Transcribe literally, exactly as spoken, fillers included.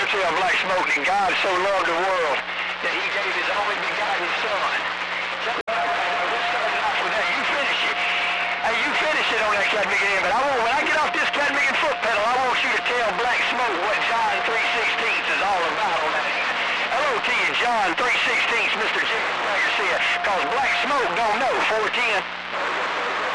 tell Black Smoke that God so loved the world that he gave his only begotten son. So, uh, let's start it off with that. You finish it. Hey, you finish it on that Cat McGinn, but I want, when I get off this Cat McGinn foot pedal, I want you to tell Black Smoke what John three sixteen is all about on that end. Hello to you, John three sixteen, Mister Jimmy Garcia, because Black Smoke don't know four ten.